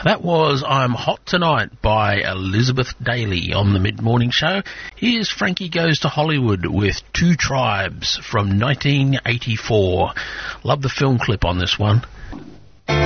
That was I'm Hot Tonight by Elizabeth Daly on the Mid-Morning Show. Here's Frankie Goes to Hollywood with Two Tribes from 1984. Love the film clip on this one.